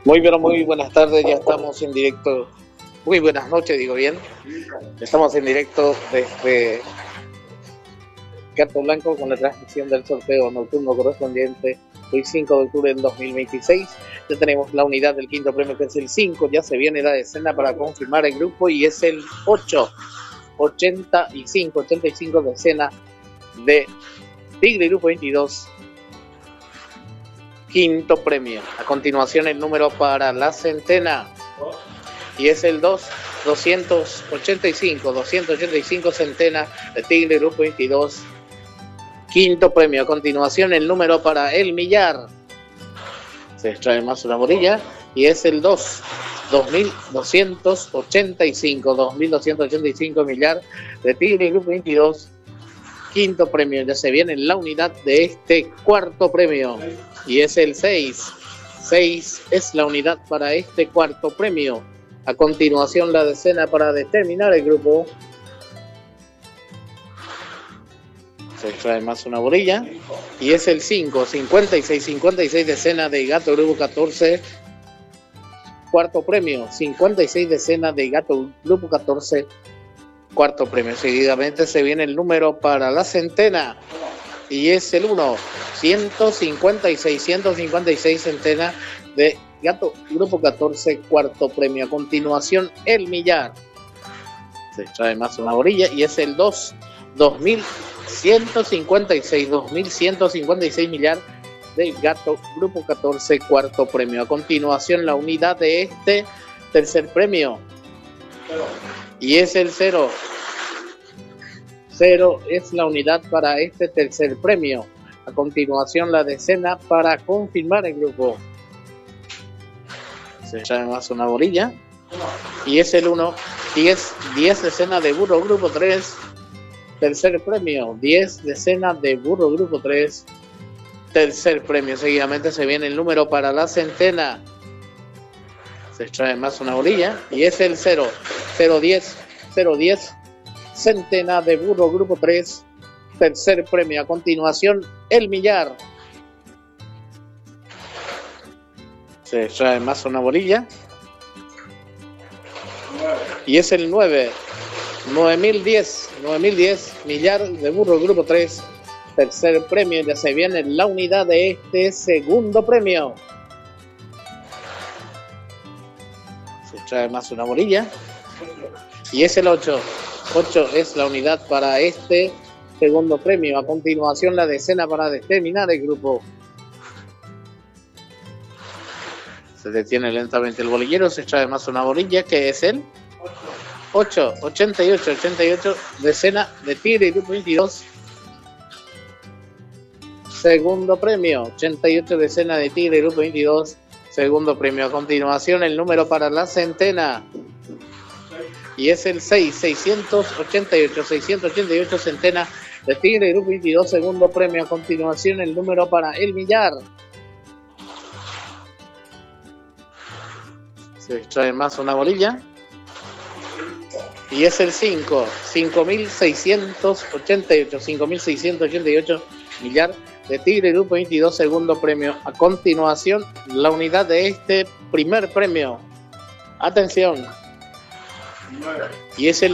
Muy pero muy buenas tardes, ya estamos en directo. Muy buenas noches, digo bien. Estamos en directo desde Gato Blanco con la transmisión del sorteo nocturno correspondiente hoy 5 de octubre del 2026. Ya tenemos la unidad del quinto premio, que es el 5. Ya se viene la decena para confirmar el grupo y es el 8. 85 decena de Tigre Grupo 22. Quinto premio. A continuación el número para la centena y es el 285 centena de Tigre Grupo 22. Quinto premio. A continuación el número para el millar. Se extrae más una bolilla y es el 2285 millar de Tigre Grupo 22. Quinto premio. Ya se viene la unidad de este cuarto premio y es el 6. 6 es la unidad para este cuarto premio. A continuación la decena para determinar el grupo. Se extrae más una bolilla y es el 5. 56 decena de Gato Grupo 14. Cuarto premio. 56 decena de Gato Grupo 14. Cuarto premio. Seguidamente se viene el número para la centena y es el 1. 156 centena de Gato Grupo 14. Cuarto premio. A continuación el millar. Se extrae más una bolilla y es el 2. 2156 millar de Gato Grupo 14. Cuarto premio. A continuación la unidad de este tercer premio y es el 0. 0 es la unidad para este tercer premio. A continuación la decena para confirmar el grupo. Se echa más una bolilla y es el 1. 10 decena de Burro Grupo 3. Tercer premio. 10 decena de Burro Grupo 3. Tercer premio. Seguidamente se viene el número para la centena. Se extrae más una bolilla y es el 0. 010 centena de Burro Grupo 3. Tercer premio. A continuación el millar. Se extrae más una bolilla y es el 9. 9010 millar de Burro Grupo 3. Tercer premio. Ya se viene la unidad de este segundo premio. Se extrae más una bolilla y es el 8. 8 es la unidad para este segundo premio. A continuación la decena para determinar el grupo. Se detiene lentamente el bolillero, se extrae más una bolilla que es el 8. 88 decena de Tigre Grupo 22. Segundo premio. 88 decena de Tigre Grupo 22. Segundo premio. A continuación el número para la centena y es el 6. 688 centena de Tigre Grupo 22. Segundo premio. A continuación el número para el millar. Se extrae más una bolilla y es el 5. 5688 millar de Tigre Grupo 22. Segundo premio. A continuación la unidad de este primer premio. Atención. Y es el